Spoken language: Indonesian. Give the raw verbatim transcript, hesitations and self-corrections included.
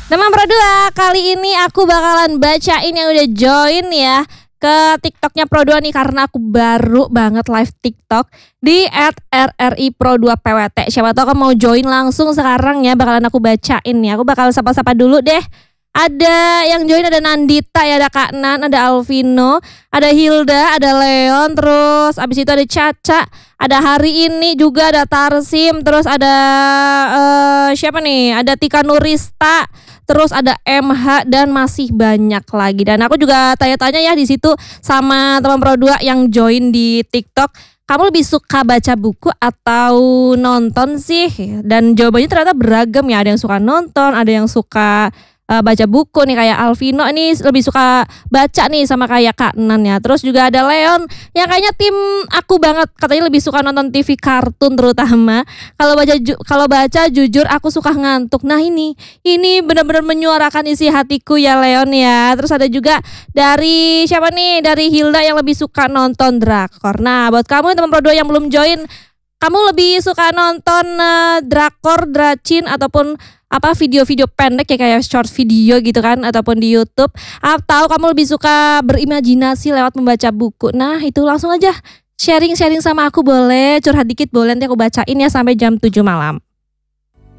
Teman Pro dua, kali ini aku bakalan bacain yang udah join ya ke TikToknya Pro dua nih, karena aku baru banget live TikTok di at r r i pro dua p w t. Siapa tahu kamu mau join langsung sekarang ya, bakalan aku bacain nih. Aku bakal sapa-sapa dulu deh. Ada yang join, ada Nandita ya, ada Kak Nan, ada Alvino, ada Hilda, ada Leon, terus abis itu ada Caca, ada hari ini juga ada Tarsim, terus ada uh, siapa nih? Ada Tika Nurista, terus ada M H dan masih banyak lagi. Dan aku juga tanya-tanya ya di situ sama teman Pro dua yang join di TikTok. Kamu lebih suka baca buku atau nonton sih? Dan jawabannya ternyata beragam ya. Ada yang suka nonton, ada yang suka uh, baca buku nih, kayak Alvino nih lebih suka baca nih sama kayak Kak Nan ya. Terus juga ada Leon yang kayaknya tim aku banget, katanya lebih suka nonton T V kartun terutama. Kalau baca ju- kalau baca jujur aku suka ngantuk. Nah ini ini benar-benar menyuarakan isi hatiku ya Leon ya. Terus ada juga dari siapa nih? Dari Hilda yang lebih suka nonton drakor. Nah, buat kamu teman Pro dua yang belum join, kamu lebih suka nonton uh, drakor, dracin ataupun apa video-video pendek ya kayak short video gitu kan, ataupun di YouTube, atau kamu lebih suka berimajinasi lewat membaca buku? Nah, itu langsung aja sharing-sharing sama aku, boleh curhat dikit boleh, nanti aku bacain ya sampai jam tujuh malam.